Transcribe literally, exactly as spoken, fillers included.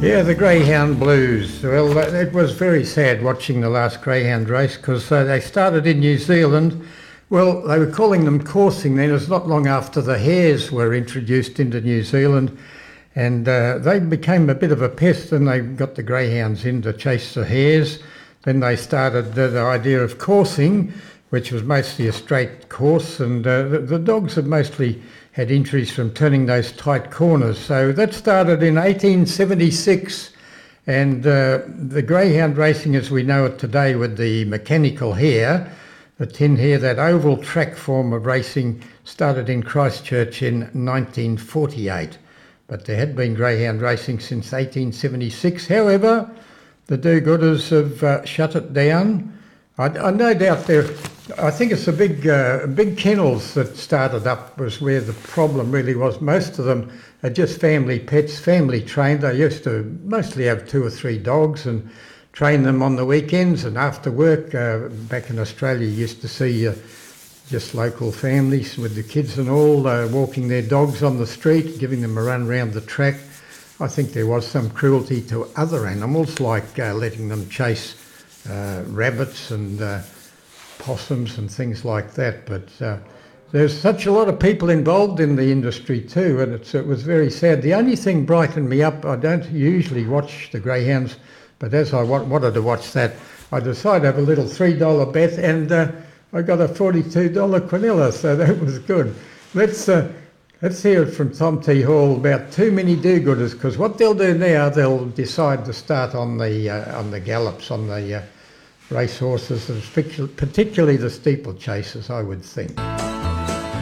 Yeah, the Greyhound Blues. Well, it was very sad watching the last Greyhound race because uh, they started in New Zealand. Well, they were calling them coursing then. It was not long after the hares were introduced into New Zealand, and uh, they became a bit of a pest, and they got the greyhounds in to chase the hares. Then they started the, the idea of coursing, which was mostly a straight course, and uh, the, the dogs had mostly had injuries from turning those tight corners. So that started in eighteen seventy-six, and uh, the greyhound racing as we know it today with the mechanical hare, the tin hare, that oval track form of racing started in Christchurch in nineteen forty-eight. But there had been greyhound racing since eighteen seventy-six. However, the do-gooders have uh, shut it down. I, I no doubt there, I think it's the big, uh, big kennels that started up was where the problem really was. Most of them are just family pets, family trained. They used to mostly have two or three dogs and train them on the weekends and after work. Uh, back in Australia, you used to see uh, just local families with the kids and all uh, walking their dogs on the street, giving them a run around the track. I think there was some cruelty to other animals, like uh, letting them chase uh, rabbits and uh, possums and things like that. But uh, there's such a lot of people involved in the industry too, and it's, it was very sad. The only thing brightened me up, I don't usually watch the greyhounds, but as I wa- wanted to watch that, I decided to have a little three dollar bet, and uh, I got a forty-two dollar quinella, so that was good. Let's uh, let's hear it from Tom T. Hall about too many do-gooders, because what they'll do now, they'll decide to start on the uh, on the gallops, on the uh, race horses, and particularly the steeplechasers, I would think.